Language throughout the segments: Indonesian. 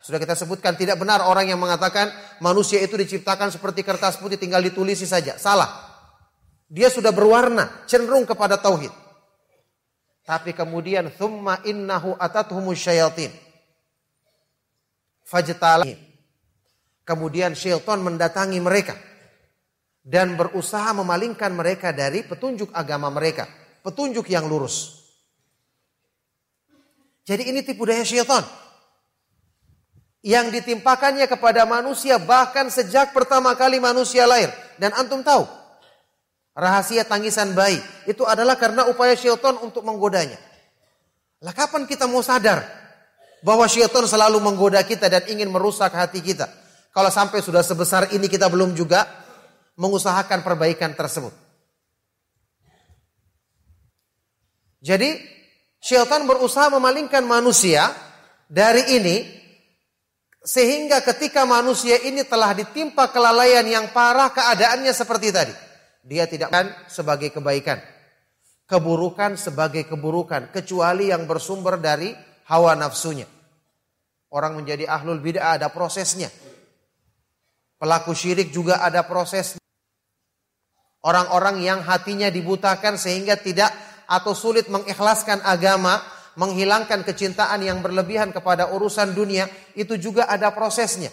Sudah kita sebutkan, tidak benar orang yang mengatakan manusia itu diciptakan seperti kertas putih tinggal ditulisi saja. Salah. Dia sudah berwarna, cenderung kepada tauhid. Tapi kemudian thumma innahu atathumus syayatin fajtalahum. Kemudian syaitan mendatangi mereka dan berusaha memalingkan mereka dari petunjuk agama mereka, petunjuk yang lurus. Jadi ini tipu daya syaitan yang ditimpakannya kepada manusia bahkan sejak pertama kali manusia lahir. Dan antum tahu, rahasia tangisan bayi itu adalah karena upaya syaitan untuk menggodanya. Lah kapan kita mau sadar bahwa syaitan selalu menggoda kita dan ingin merusak hati kita? Kalau sampai sudah sebesar ini kita belum juga mengusahakan perbaikan tersebut. Jadi syaitan berusaha memalingkan manusia dari ini, sehingga ketika manusia ini telah ditimpa kelalaian yang parah, keadaannya seperti tadi. Dia tidak akan sebagai kebaikan, keburukan sebagai keburukan, kecuali yang bersumber dari hawa nafsunya. Orang menjadi ahlul bid'ah ada prosesnya. Pelaku syirik juga ada prosesnya. Orang-orang yang hatinya dibutakan sehingga tidak atau sulit mengikhlaskan agama, menghilangkan kecintaan yang berlebihan kepada urusan dunia, itu juga ada prosesnya.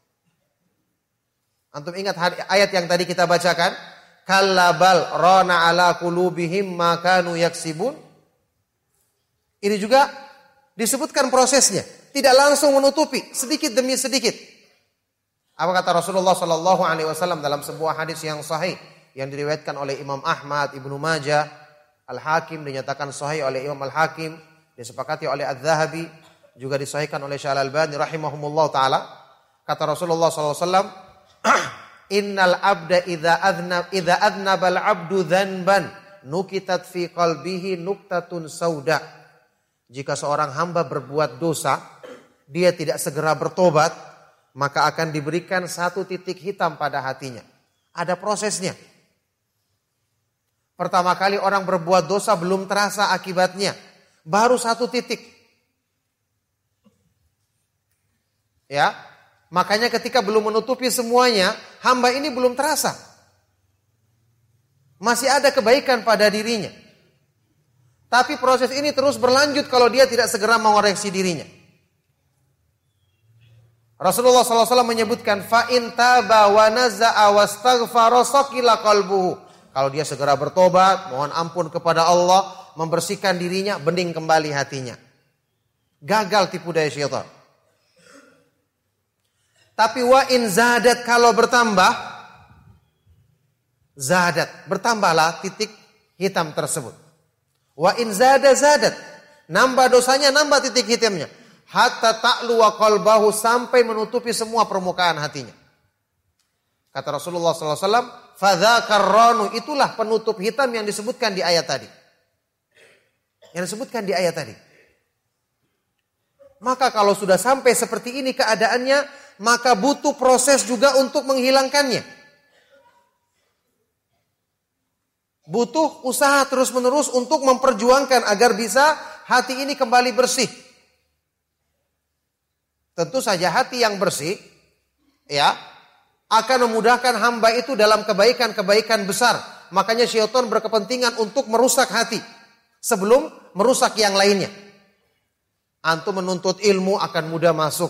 Antum ingat ayat yang tadi kita bacakan? Kallabal rana ala qulubihim ma kanu yaksibun. Ini juga disebutkan prosesnya, tidak langsung menutupi, sedikit demi sedikit. Apa kata Rasulullah sallallahu alaihi wasallam dalam sebuah hadis yang sahih yang diriwayatkan oleh Imam Ahmad, Ibnu Majah, Al-Hakim, dinyatakan sahih oleh Imam Al-Hakim, disepakati oleh Adz-Dzahabi, juga disahihkan oleh Syekh Al-Albani rahimahumullah ta'ala. Kata Rasulullah SAW, Innal abda idza adnabal abdu dzanban nukitat fi qalbihi nuktatun sauda. Jika seorang hamba berbuat dosa, dia tidak segera bertobat, maka akan diberikan satu titik hitam pada hatinya. Ada prosesnya. Pertama kali orang berbuat dosa belum terasa akibatnya. Baru satu titik. Ya, makanya ketika belum menutupi semuanya, hamba ini belum terasa. Masih ada kebaikan pada dirinya. Tapi proses ini terus berlanjut kalau dia tidak segera mengoreksi dirinya. Rasulullah SAW menyebutkan, فَإِنْ تَابَ وَنَزَّعَ وَاسْتَغْفَرَ سَقِلَ قَلْبُهُ. Kalau dia segera bertobat, mohon ampun kepada Allah, membersihkan dirinya, bening kembali hatinya. Gagal tipu daya syaitan. Tapi wa in zadat, kalau bertambah, zadat, bertambahlah titik hitam tersebut. Wa in zadat, nambah dosanya, nambah titik hitamnya. Hatta ta'lu wa qalbahu, sampai menutupi semua permukaan hatinya. Kata Rasulullah SAW, fadzakar ranu, itulah penutup hitam yang disebutkan di ayat tadi. Yang disebutkan di ayat tadi. Maka kalau sudah sampai seperti ini keadaannya, maka butuh proses juga untuk menghilangkannya. Butuh usaha terus-menerus untuk memperjuangkan agar bisa hati ini kembali bersih. Tentu saja hati yang bersih, ya, akan memudahkan hamba itu dalam kebaikan-kebaikan besar. Makanya syaitan berkepentingan untuk merusak hati sebelum merusak yang lainnya. Antum menuntut ilmu akan mudah masuk.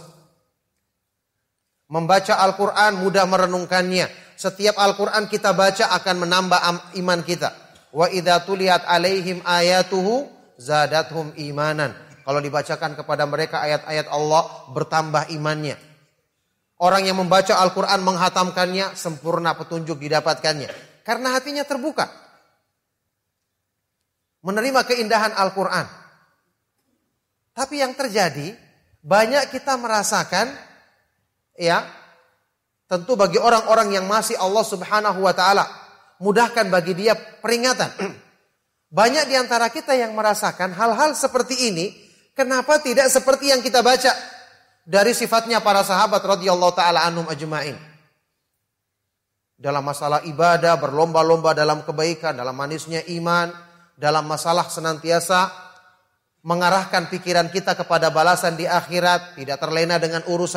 Membaca Al-Quran mudah merenungkannya. Setiap Al-Quran kita baca akan menambah iman kita. Wa idza tuliyat alaihim ayatuhu zadathum imanan. Kalau dibacakan kepada mereka ayat-ayat Allah, bertambah imannya. Orang yang membaca Al-Quran menghatamkannya, sempurna petunjuk didapatkannya. Karena hatinya terbuka. Menerima keindahan Al-Quran. Tapi yang terjadi, banyak kita merasakan, ya, tentu bagi orang-orang yang masih Allah Subhanahu wa Ta'ala mudahkan bagi dia peringatan. Banyak di antara kita yang merasakan hal-hal seperti ini, kenapa tidak seperti yang kita baca dari sifatnya para sahabat radhiyallahu ta'ala anhum ajma'in. Dalam masalah ibadah, berlomba-lomba dalam kebaikan, dalam manisnya iman, dalam masalah senantiasa mengarahkan pikiran kita kepada balasan di akhirat, tidak terlena dengan urusan